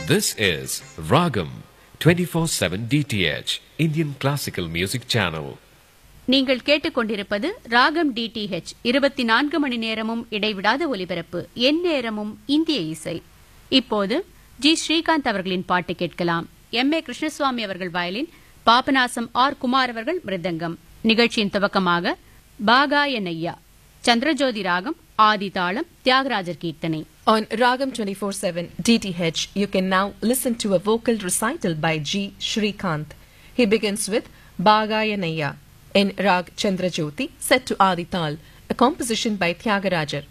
This is Ragam 24/7 DTH Indian Classical Music Channel. நீங்கள் கேட்டுக்கொண்டிருப்பது ராகம் DTH 24 மணி நேரமும் இடைவிடாத ஒலிபரப்பு எந்நேரமும் இந்திய இசை. இப்போது ஜி ஸ்ரீகாந்த் அவர்களின் பாட்டு கேட்கலாம். M.A. கிருஷ்ணசுவாமி அவர்கள் வயலின், பாபநாசம் R. குமார் அவர்கள் மிருதங்கம். நிகழ்ச்சியின் துவக்கமாக பாகாய நையா, சந்திரஜோதி ராகம், ஆதி தாளம், தியாகராஜர் கீர்த்தனை. On Ragam 24/7 DTH, you can now listen to a vocal recital by G. Shrikant. He begins with Bhagaya Naya in Rag Chandrajyoti, set to Adi Tal, a composition by Tyagarajar.